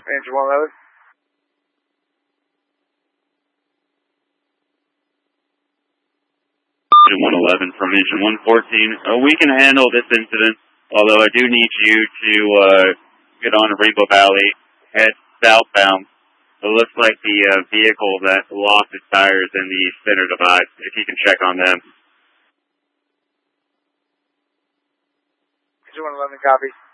Engine 111. Engine 111 from Engine 114. We can handle this incident, although I do need you to get on to Rainbow Valley, head southbound. It looks like the vehicle that lost its tires in the center divide, if you can check on them. Engine 111, copy.